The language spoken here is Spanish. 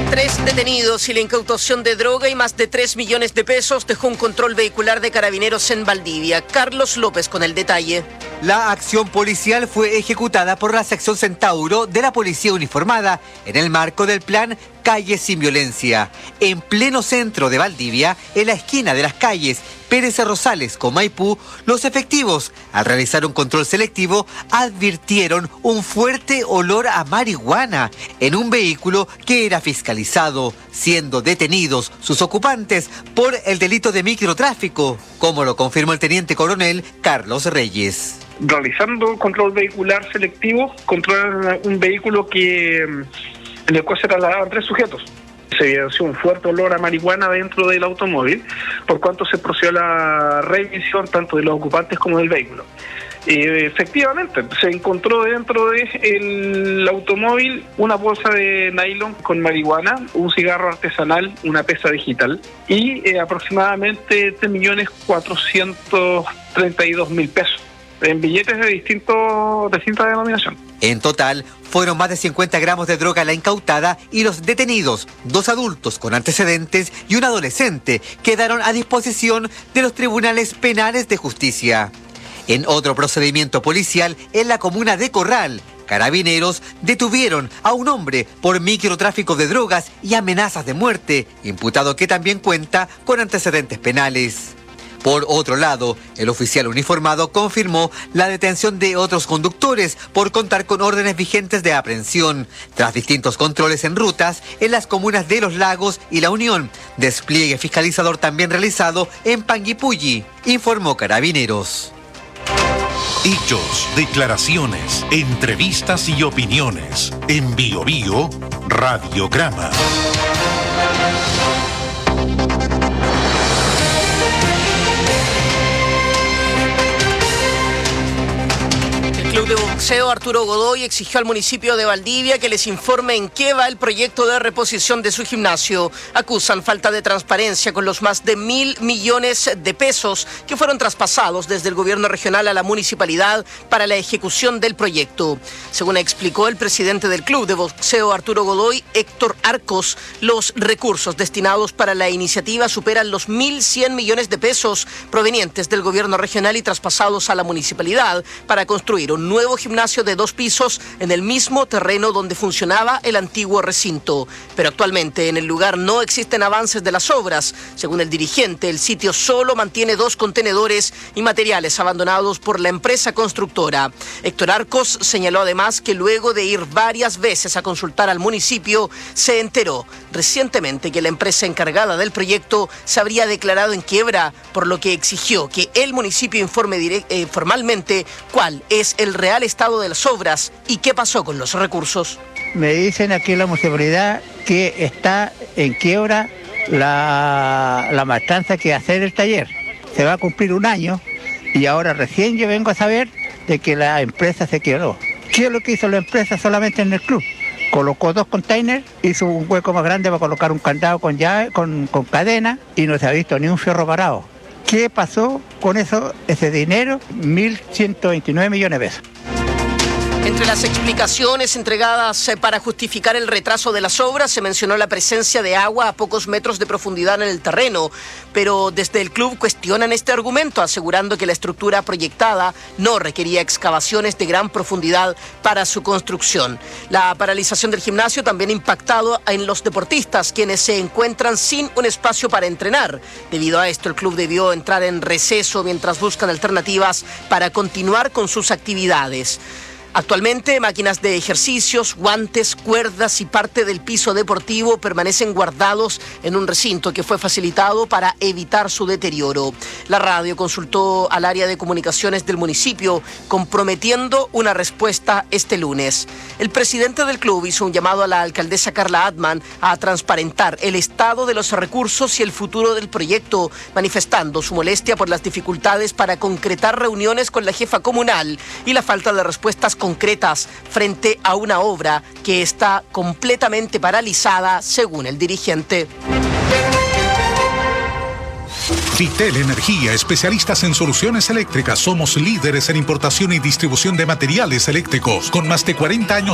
3 detenidos y la incautación de droga y más de 3 millones de pesos dejó un control vehicular de Carabineros en Valdivia. Carlos López con el detalle. La acción policial fue ejecutada por la sección Centauro de la Policía Uniformada en el marco del plan Calles sin Violencia. En pleno centro de Valdivia, en la esquina de las calles Pérez Rosales con Maipú, los efectivos, al realizar un control selectivo, advirtieron un fuerte olor a marihuana en un vehículo que era fiscalizado, siendo detenidos sus ocupantes por el delito de microtráfico, como lo confirmó el teniente coronel Carlos Reyes. Realizando control vehicular selectivo, controlaron un vehículo en el cual se trasladaban 3 sujetos. Se evidenció un fuerte olor a marihuana dentro del automóvil, por cuanto se procedió a la revisión tanto de los ocupantes como del vehículo. Efectivamente, se encontró dentro del automóvil una bolsa de nylon con marihuana, un cigarro artesanal, una pesa digital y aproximadamente 3.432.000 pesos en billetes de distinta denominación. En total, fueron más de 50 gramos de droga la incautada y los detenidos, 2 adultos con antecedentes y un adolescente, quedaron a disposición de los tribunales penales de justicia. En otro procedimiento policial, en la comuna de Corral, Carabineros detuvieron a un hombre por microtráfico de drogas y amenazas de muerte, imputado que también cuenta con antecedentes penales. Por otro lado, el oficial uniformado confirmó la detención de otros conductores por contar con órdenes vigentes de aprehensión, tras distintos controles en rutas en las comunas de Los Lagos y La Unión, despliegue fiscalizador también realizado en Panguipulli, informó Carabineros. Hechos, declaraciones, entrevistas y opiniones. En Bio Bio, Radiograma. El Club de Boxeo Arturo Godoy exigió al municipio de Valdivia que les informe en qué va el proyecto de reposición de su gimnasio. Acusan falta de transparencia con los más de 1.000 millones de pesos que fueron traspasados desde el gobierno regional a la municipalidad para la ejecución del proyecto. Según explicó el presidente del Club de Boxeo Arturo Godoy, Héctor Arcos, los recursos destinados para la iniciativa superan los 1.100 millones de pesos provenientes del gobierno regional y traspasados a la municipalidad para construir un nuevo gimnasio de 2 pisos en el mismo terreno donde funcionaba el antiguo recinto. Pero actualmente en el lugar no existen avances de las obras. Según el dirigente, el sitio solo mantiene 2 contenedores y materiales abandonados por la empresa constructora. Héctor Arcos señaló además que luego de ir varias veces a consultar al municipio, se enteró recientemente que la empresa encargada del proyecto se habría declarado en quiebra, por lo que exigió que el municipio informe formalmente cuál es el real estado de las obras y qué pasó con los recursos. Me dicen aquí en la municipalidad que está en quiebra la maestranza que hacer el taller. Se va a cumplir 1 año y ahora recién yo vengo a saber de que la empresa se quebró. ¿Qué es lo que hizo la empresa solamente en el club? Colocó 2 containers, hizo un hueco más grande para colocar un candado con llave, con cadena y no se ha visto ni un fierro parado. ¿Qué pasó con ese dinero? 1.129 millones de pesos. Entre las explicaciones entregadas para justificar el retraso de las obras se mencionó la presencia de agua a pocos metros de profundidad en el terreno, pero desde el club cuestionan este argumento, asegurando que la estructura proyectada no requería excavaciones de gran profundidad para su construcción. La paralización del gimnasio también ha impactado en los deportistas, quienes se encuentran sin un espacio para entrenar. Debido a esto, el club debió entrar en receso mientras buscan alternativas para continuar con sus actividades. Actualmente, máquinas de ejercicios, guantes, cuerdas y parte del piso deportivo permanecen guardados en un recinto que fue facilitado para evitar su deterioro. La radio consultó al área de comunicaciones del municipio, comprometiendo una respuesta este lunes. El presidente del club hizo un llamado a la alcaldesa Carla Atman a transparentar el estado de los recursos y el futuro del proyecto, manifestando su molestia por las dificultades para concretar reuniones con la jefa comunal y la falta de respuestas concretas frente a una obra que está completamente paralizada, según el dirigente. Vitel Energía, especialistas en soluciones eléctricas. Somos líderes en importación y distribución de materiales eléctricos, con más de 40 años